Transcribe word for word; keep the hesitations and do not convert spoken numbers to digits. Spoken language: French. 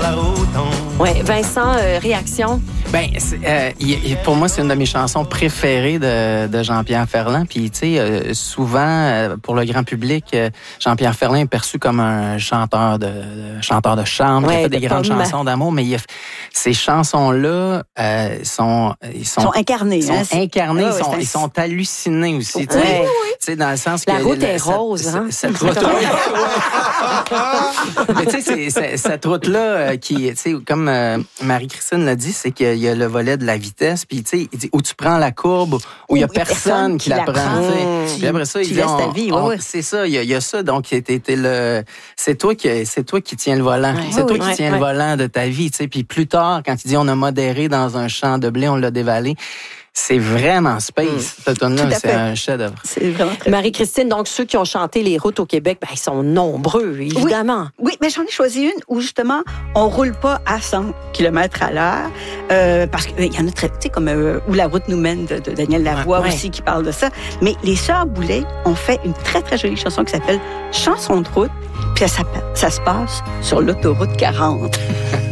la route. Oui, Vincent, euh, réaction? Ben, euh, il, pour moi, c'est une de mes chansons préférées de, de Jean-Pierre Ferland. Puis, tu sais, euh, souvent, euh, pour le grand public, euh, Jean-Pierre Ferland est perçu comme un chanteur de, de chanteur de chambre, ouais, qui a fait de des grandes pomme. chansons d'amour. Mais il a, ces chansons-là euh, sont, ils sont, sont incarnées. Sont hein, incarnées, ah, ils, sont, ouais, ils sont hallucinés aussi. Tu sais, ouais. tu sais, dans le sens que la route le, est cette, rose, cette, hein? Cette route, mais tu sais, c'est, c'est, cette route-là euh, qui, tu sais, comme euh, Marie-Christine l'a dit, c'est qu'il y a le volet de la vitesse, puis tu sais, il dit où tu prends la courbe, où il y a oui, personne qui la prend. Mmh. Puis après ça, il tu dit, laisses on, ta vie, on, oui, oui. c'est ça, il y, a, il y a ça. Donc, t'es, t'es le, c'est toi qui, c'est toi qui tiens le volant. Ouais, c'est oui, toi oui, qui ouais, tiens ouais. le volant de ta vie, tu sais. Puis plus tard, quand il dit on a modéré dans un champ de blé, on l'a dévalé. C'est vraiment space. Mmh. Cette tonne-là, Tout à c'est fait. un chef-d'œuvre. C'est vraiment très... Marie-Christine, donc ceux qui ont chanté les routes au Québec, ben, ils sont nombreux, évidemment. Oui, mais j'en ai choisi une où, justement, on roule pas à cent kilomètres à l'heure. Euh, parce qu'il y en a très, tu sais, comme euh, Où la route nous mène de, de Daniel Lavoie Ouais. aussi qui parle de ça. Mais les Sœurs Boulay ont fait une très, très jolie chanson qui s'appelle Chanson de route. Puis ça, ça se passe sur l'autoroute quarante.